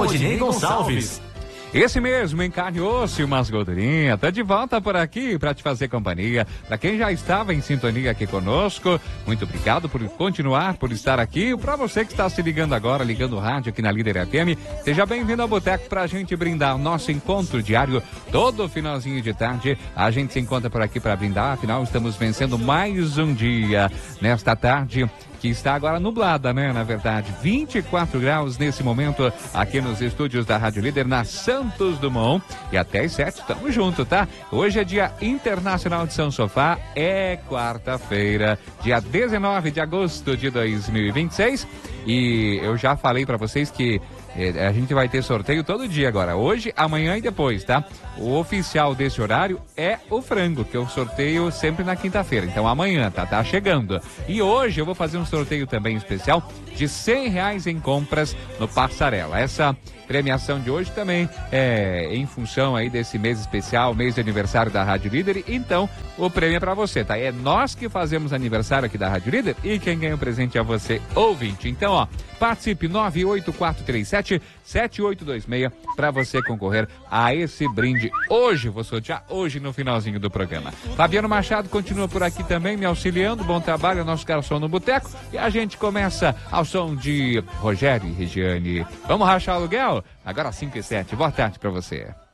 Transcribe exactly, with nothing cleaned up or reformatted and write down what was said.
Valdinei Gonçalves. Esse mesmo, em carne e osso e umas gordurinhas, tá de volta por aqui para te fazer companhia. Para quem já estava em sintonia aqui conosco, muito obrigado por continuar, por estar aqui. Para você que está se ligando agora, ligando o rádio aqui na Líder F M, seja bem-vindo ao Boteco para a gente brindar o nosso encontro diário. Todo finalzinho de tarde, a gente se encontra por aqui para brindar, afinal estamos vencendo mais um dia nesta tarde, que está agora nublada, né? Na verdade, vinte e quatro graus nesse momento aqui nos estúdios da Rádio Líder, na Santos Dumont. E até às sete, tamo junto, tá? Hoje é Dia Internacional de São Sofá, é quarta-feira, dia dezenove de agosto de dois mil e vinte e seis. E eu já falei pra vocês que eh, a gente vai ter sorteio todo dia agora, hoje, amanhã e depois, tá? O oficial desse horário é o frango, que eu sorteio sempre na quinta-feira. Então amanhã, tá? Tá chegando. E hoje eu vou fazer um sorteio também especial de cem reais em compras no Passarela. Essa premiação de hoje também é em função aí desse mês especial, mês de aniversário da Rádio Líder. Então, o prêmio é pra você, tá? É nós que fazemos aniversário aqui da Rádio Líder e quem ganha o presente é você, ouvinte. Então, ó, participe nove oito quatro três sete, sete oito dois seis para você concorrer a esse brinde hoje. Vou sortear hoje no finalzinho do programa. Fabiano Machado continua por aqui também me auxiliando. Bom trabalho, nosso garçom no boteco. E a gente começa ao som de Rogério e Regiane. Vamos rachar o aluguel? Agora cinco e sete. Boa tarde para você.